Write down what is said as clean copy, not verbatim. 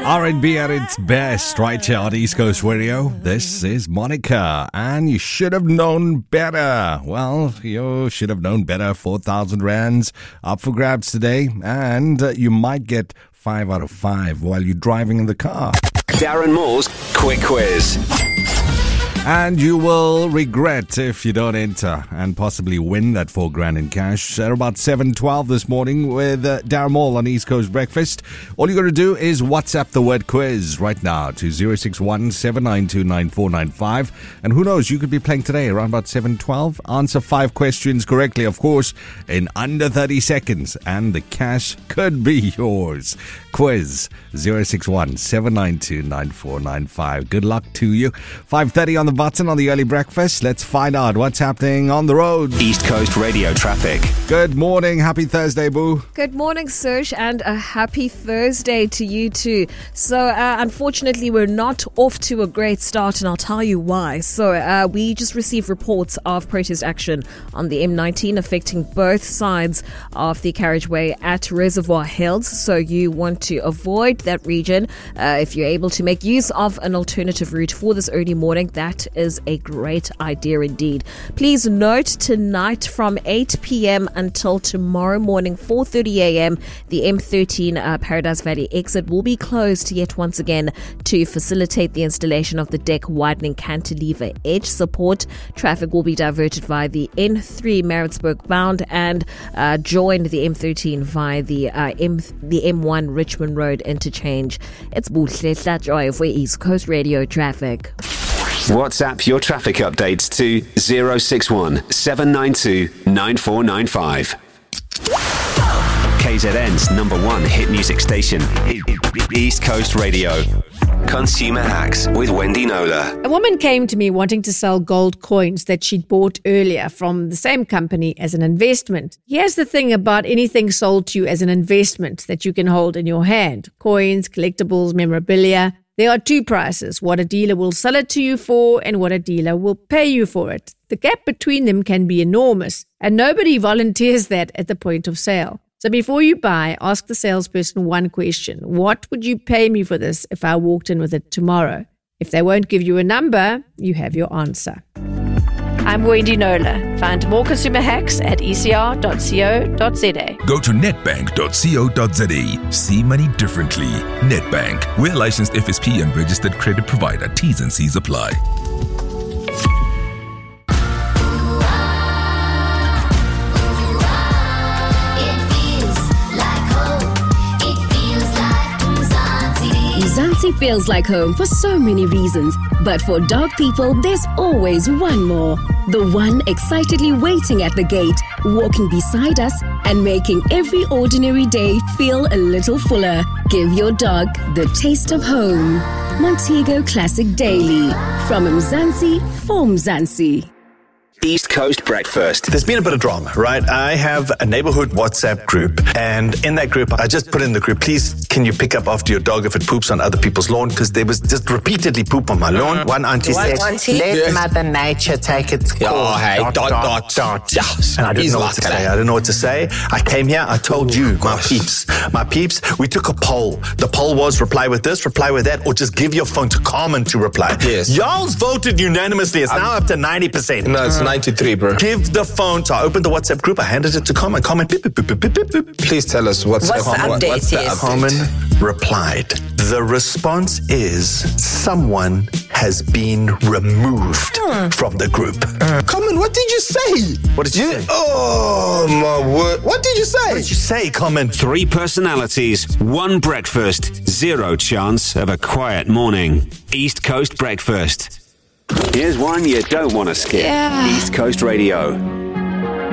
R&B at its best right here on East Coast Radio. This is Monica, and you should have known better. Well, you should have known better. 4,000 rands up for grabs today, and you might get 5 out of 5 while you're driving in the car. Darren Moore's Quick Quiz. And you will regret if you don't enter and possibly win that $4,000 in cash at about 7:12 this morning with Darren Moore on East Coast Breakfast. All you got to do is WhatsApp the word quiz right now to 061-792-9495. And who knows, you could be playing today around about 7:12. Answer 5 questions correctly, of course, in under 30 seconds. And the cash could be yours. Quiz 061-792-9495. Good luck to you. 5:30 on the button on the early breakfast. Let's find out what's happening on the road. East Coast Radio traffic. Good morning. Happy Thursday, Boo. Good morning, Serge, and a happy Thursday to you too. So, unfortunately, we're not off to a great start, and I'll tell you why. So, we just received reports of protest action on the M19 affecting both sides of the carriageway at Reservoir Hills. So, you want to avoid that region. If you're able to make use of an alternative route for this early morning, that is a great idea indeed. Please note, tonight from 8 p.m. until tomorrow morning 4:30 a.m. the M13 Paradise Valley exit will be closed yet once again to facilitate the installation of the deck widening cantilever edge support. Traffic will be diverted via the N3 Maritzburg bound and join the M13 via the M1 Richmond Road interchange. It's Buhle Joy for East Coast Radio traffic. WhatsApp your traffic updates to 061-792-9495. KZN's #1 hit music station, East Coast Radio. Consumer Hacks with Wendy Nola. A woman came to me wanting to sell gold coins that she'd bought earlier from the same company as an investment. Here's the thing about anything sold to you as an investment that you can hold in your hand. Coins, collectibles, memorabilia. There are 2 prices, what a dealer will sell it to you for and what a dealer will pay you for it. The gap between them can be enormous, and nobody volunteers that at the point of sale. So before you buy, ask the salesperson one question. What would you pay me for this if I walked in with it tomorrow? If they won't give you a number, you have your answer. I'm Wendy Nola. Find more consumer hacks at ecr.co.za. Go to netbank.co.za. See money differently. Netbank. We're licensed FSP and registered credit provider. T's and C's apply. Mzansi feels like home for so many reasons, but for dog people, there's always one more. The one excitedly waiting at the gate, walking beside us, and making every ordinary day feel a little fuller. Give your dog the taste of home. Montego Classic Daily. From Mzansi for Mzansi. East Coast Breakfast. There's been a bit of drama, right? I have a neighborhood WhatsApp group, and in that group, I just put in the group, please, can you pick up after your dog if it poops on other people's lawn? Because there was just repeatedly poop on my lawn. One auntie said, let Mother Nature take its course. Oh, hey, dot. Yes. And I didn't know what to say. I didn't know what to say. I came here, I told you, my peeps, we took a poll. The poll was reply with this, reply with that, or just give your phone to Carmen to reply. Yes. Y'all's voted unanimously. It's now up to 90%. No, it's 93, bro. Give the phone. So I opened the WhatsApp group. I handed it to Carmen. Carmen, beep, beep, beep, beep, beep, beep. Please tell us what's the update. What's the update? Carmen replied. The response is someone has been removed from the group. Carmen, what did you say? What did you say? Oh, my word. What did you say? What did you say, Carmen? 3 personalities, 1 breakfast, 0 chance of a quiet morning. East Coast Breakfast. Here's one you don't want to skip. East Coast Radio.